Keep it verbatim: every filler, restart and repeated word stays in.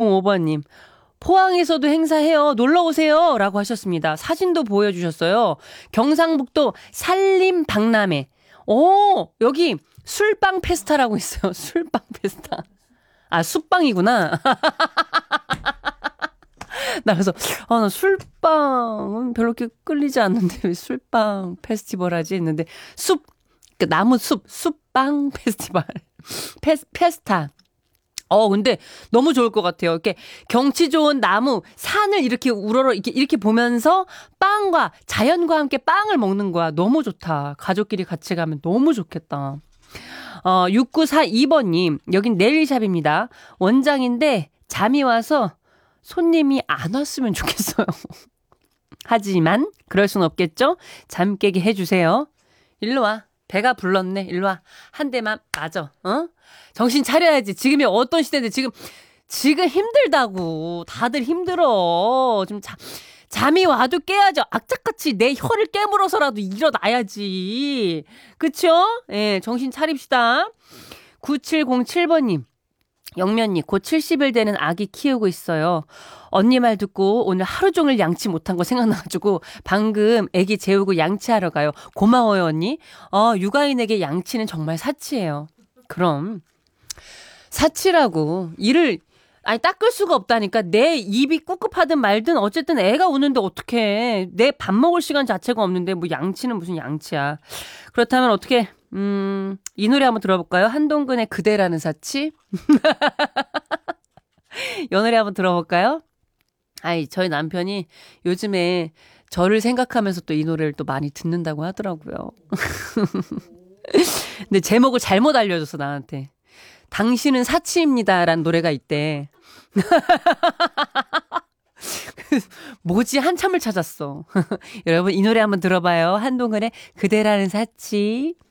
육공오 번님. 포항에서도 행사해요. 놀러오세요. 라고 하셨습니다. 사진도 보여주셨어요. 경상북도 산림 박람회. 오, 여기 술빵 페스타라고 있어요. 술빵 페스타. 아, 숯빵이구나. 나 그래서 아, 나 술빵은 별로 이렇게 끌리지 않는데 왜 술빵 페스티벌 하지 했는데 숲, 그 나무 숲, 숲빵 페스티벌. 페스, 페스타. 어, 근데 너무 좋을 것 같아요. 이렇게 경치 좋은 나무, 산을 이렇게 우러러 이렇게, 이렇게 보면서 빵과 자연과 함께 빵을 먹는 거야. 너무 좋다. 가족끼리 같이 가면 너무 좋겠다. 어, 육구사이 번님, 여긴 네일샵입니다. 원장인데 잠이 와서 손님이 안 왔으면 좋겠어요. 하지만 그럴 순 없겠죠? 잠 깨게 해주세요. 일로 와. 배가 불렀네. 일로 와. 한 대만 맞아. 어? 정신 차려야지. 지금이 어떤 시대인데 지금 지금 힘들다고. 다들 힘들어. 좀 자, 잠이 와도 깨야죠. 악착같이 내 혀를 깨물어서라도 일어나야지. 그쵸? 예, 정신 차립시다. 구칠공칠 번님. 영면님, 곧 칠십 일 되는 아기 키우고 있어요. 언니 말 듣고 오늘 하루 종일 양치 못한 거 생각나가지고 방금 아기 재우고 양치하러 가요. 고마워요, 언니. 어, 육아인에게 양치는 정말 사치예요. 그럼 사치라고 일을 아니 닦을 수가 없다니까. 내 입이 꿉꿉하든 말든 어쨌든 애가 우는데 어떡해. 내 밥 먹을 시간 자체가 없는데 뭐 양치는 무슨 양치야. 그렇다면 어떻게 음, 이 노래 한번 들어볼까요? 한동근의 그대라는 사치. 이 노래 한번 들어볼까요? 아이, 저희 남편이 요즘에 저를 생각하면서 또 이 노래를 또 많이 듣는다고 하더라고요. 근데 제목을 잘못 알려줘서 나한테. 당신은 사치입니다라는 노래가 있대. 뭐지? 한참을 찾았어. 여러분 이 노래 한번 들어봐요. 한동근의 그대라는 사치.